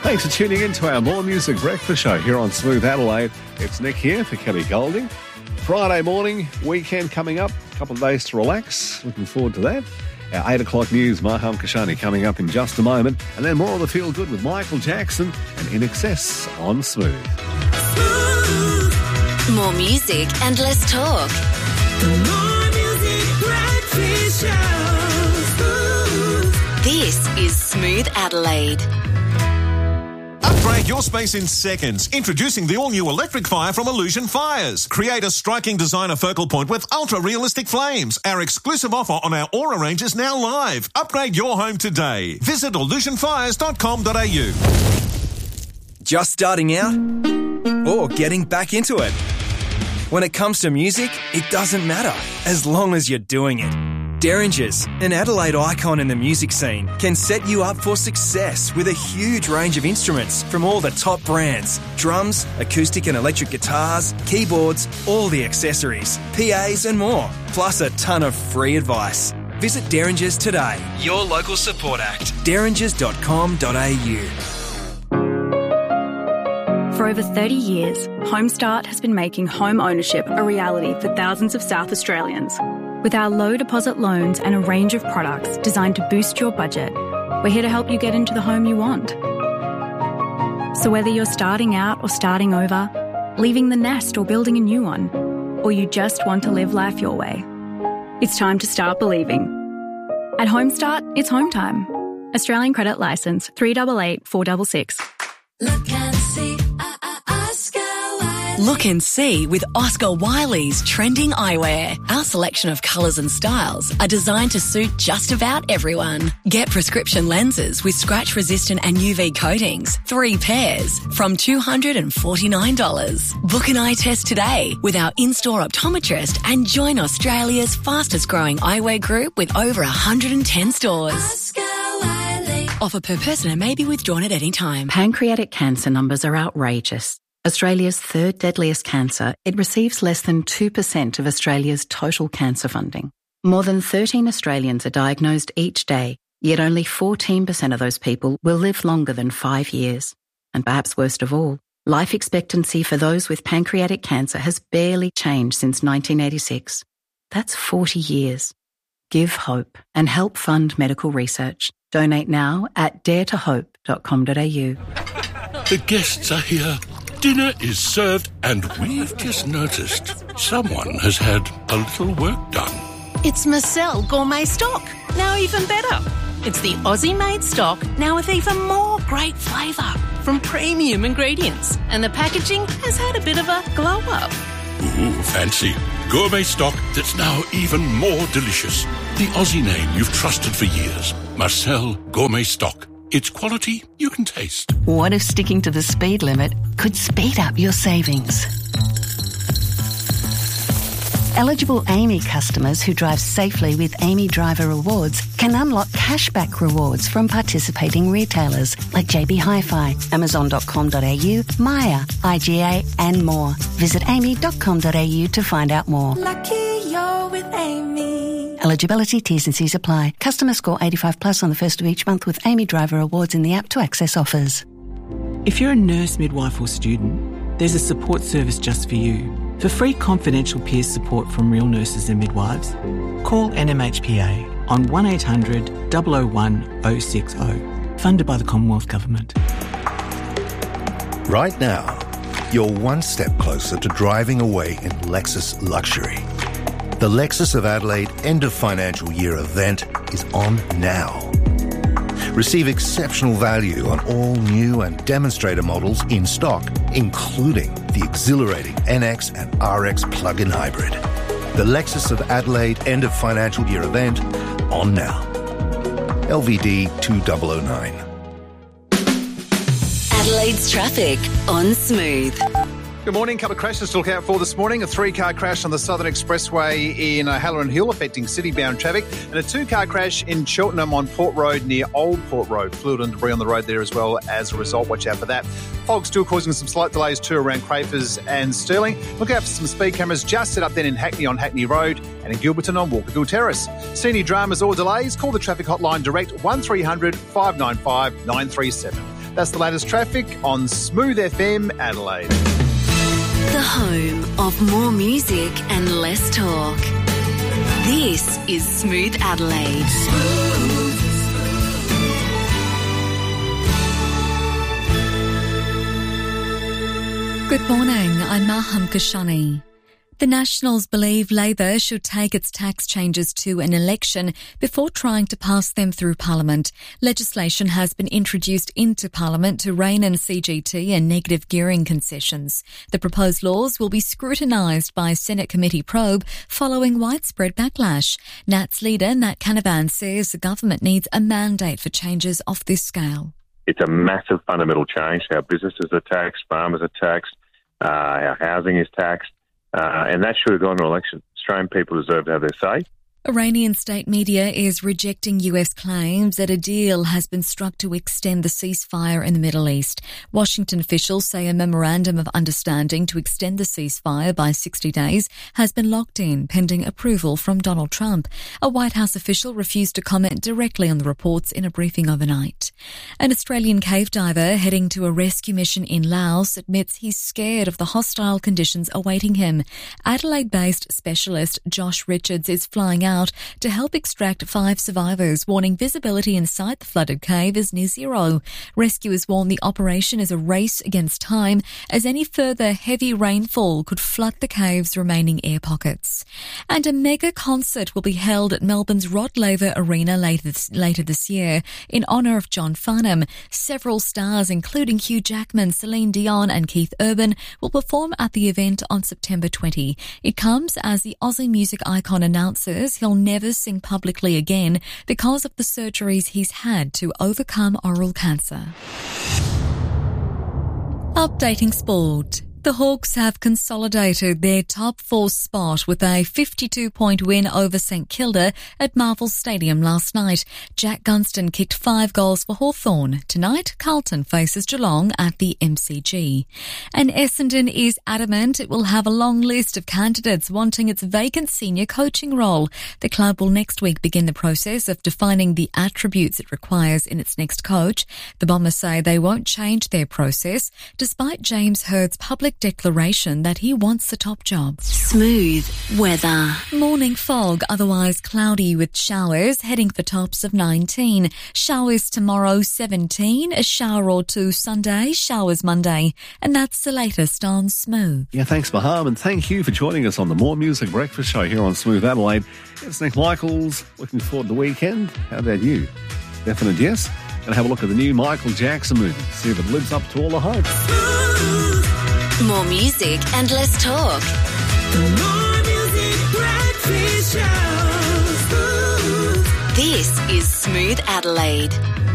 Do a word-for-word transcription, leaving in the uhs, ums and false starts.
Thanks for tuning in to our More Music Breakfast Show here on Smooth Adelaide. It's Nick here for Kelly Golding. Friday morning, weekend coming up, a couple of days to relax. Looking forward to that. Our eight o'clock news, Maham Kashani coming up in just a moment. And then more of the Feel Good with Michael Jackson and In Excess on Smooth. Smooth. More music and less talk. More Music Breakfast Show. Smooth. This is Smooth Adelaide. Upgrade your space in seconds. Introducing the all-new electric fire from Illusion Fires. Create a striking designer focal point with ultra-realistic flames. Our exclusive offer on our Aura range is now live. Upgrade your home today. Visit illusion fires dot com dot a u. Just starting out or getting back into it? When it comes to music, it doesn't matter as long as you're doing it. Derringers, an Adelaide icon in the music scene, can set you up for success with a huge range of instruments from all the top brands. Drums, acoustic and electric guitars, keyboards, all the accessories, P As and more, plus a ton of free advice. Visit Derringers today, your local support act, derringers dot com dot a u. For over thirty years, Homestart has been making home ownership a reality for thousands of South Australians. With our low deposit loans and a range of products designed to boost your budget, we're here to help you get into the home you want. So whether you're starting out or starting over, leaving the nest or building a new one, or you just want to live life your way, it's time to start believing. At Homestart, it's home time. Australian Credit Licence three eight eight four six six. Look and see, uh, uh, Oscar Wiley. Look and see with Oscar Wiley's trending eyewear. Our selection of colours and styles are designed to suit just about everyone. Get prescription lenses with scratch-resistant and U V coatings, three pairs, from two hundred forty-nine dollars. Book an eye test today with our in-store optometrist and join Australia's fastest-growing eyewear group with over one hundred ten stores. Oscar Wiley. Offer per person and may be withdrawn at any time. Pancreatic cancer numbers are outrageous. Australia's third deadliest cancer, it receives less than two percent of Australia's total cancer funding. More than thirteen Australians are diagnosed each day, yet only fourteen percent of those people will live longer than five years. And perhaps worst of all, life expectancy for those with pancreatic cancer has barely changed since nineteen eighty-six. That's forty years. Give hope and help fund medical research. Donate now at dare to hope dot com dot a u. The guests are here. Dinner is served and we've just noticed someone has had a little work done. It's Marcel Gourmet Stock, now even better. It's the Aussie-made stock, now with even more great flavour from premium ingredients. And the packaging has had a bit of a glow-up. Ooh, fancy. Gourmet stock that's now even more delicious. The Aussie name you've trusted for years. Marcel Gourmet Stock. It's quality you can taste. What if sticking to the speed limit could speed up your savings? Eligible Amy customers who drive safely with Amy Driver Rewards can unlock cashback rewards from participating retailers like J B Hi-Fi, amazon dot com dot a u, Maya, I G A and more. Visit amy dot com dot a u to find out more. Lucky you're with Amy. Eligibility, T's and C's apply. Customer score eighty-five plus on the first of each month with Amy Driver Awards in the app to access offers. If you're a nurse, midwife or student, there's a support service just for you. For free confidential peer support from real nurses and midwives, call N M H P A on one eight hundred, zero zero one, zero six zero. Funded by the Commonwealth Government. Right now, you're one step closer to driving away in Lexus luxury. The Lexus of Adelaide End of Financial Year event is on now. Receive exceptional value on all new and demonstrator models in stock, including the exhilarating N X and R X plug-in hybrid. The Lexus of Adelaide End of Financial Year event on now. L V D two thousand nine. Adelaide's traffic on Smooth. Good morning. Couple of crashes to look out for this morning. A three-car crash on the Southern Expressway in uh, Halloran Hill affecting city-bound traffic, and a two-car crash in Cheltenham on Port Road near Old Port Road. Fluid and debris on the road there as well as a result. Watch out for that. Fog still causing some slight delays too around Crafers and Stirling. Look out for some speed cameras just set up then in Hackney on Hackney Road and in Gilberton on Walkerville Terrace. See any dramas or delays? Call the traffic hotline direct one three hundred, five nine five, nine three seven. That's the latest traffic on Smooth F M Adelaide. The home of more music and less talk. This is Smooth Adelaide. Smooth. Good morning, I'm Maham Kashani. The Nationals believe Labor should take its tax changes to an election before trying to pass them through Parliament. Legislation has been introduced into Parliament to rein in C G T and negative gearing concessions. The proposed laws will be scrutinised by a Senate committee probe following widespread backlash. Nat's leader, Nat Canavan, says the government needs a mandate for changes of this scale. It's a massive fundamental change. Our businesses are taxed, farmers are taxed, uh, our housing is taxed, uh, and that should have gone to election. Australian people deserve to have their say. Iranian state media is rejecting U S claims that a deal has been struck to extend the ceasefire in the Middle East. Washington officials say a memorandum of understanding to extend the ceasefire by sixty days has been locked in, pending approval from Donald Trump. A White House official refused to comment directly on the reports in a briefing overnight. An Australian cave diver heading to a rescue mission in Laos admits he's scared of the hostile conditions awaiting him. Adelaide-based specialist Josh Richards is flying out to help extract five survivors, warning visibility inside the flooded cave is near zero. Rescuers warn the operation is a race against time, as any further heavy rainfall could flood the cave's remaining air pockets. And a mega concert will be held at Melbourne's Rod Laver Arena later this, later this year in honour of John Farnham. Several stars, including Hugh Jackman, Celine Dion and Keith Urban, will perform at the event on September twentieth. It comes as the Aussie music icon announces he'll never sing publicly again because of the surgeries he's had to overcome oral cancer. Updating sport. The Hawks have consolidated their top four spot with a fifty-two point win over St Kilda at Marvel Stadium last night. Jack Gunston kicked five goals for Hawthorn. Tonight, Carlton faces Geelong at the M C G. And Essendon is adamant it will have a long list of candidates wanting its vacant senior coaching role. The club will next week begin the process of defining the attributes it requires in its next coach. The Bombers say they won't change their process, despite James Hurd's public declaration that he wants the top job. Smooth weather. Morning fog, otherwise cloudy with showers, heading for tops of nineteen. Showers tomorrow, seventeen. A shower or two Sunday, showers Monday. And that's the latest on Smooth. Yeah, thanks, Baham, and thank you for joining us on the More Music Breakfast Show here on Smooth Adelaide. It's Nick Michaels. Looking forward to the weekend. How about you? Definite yes? Gonna have a look at the new Michael Jackson movie, see if it lives up to all the hype. More music and less talk. More music breakfast show. This is Smooth Adelaide.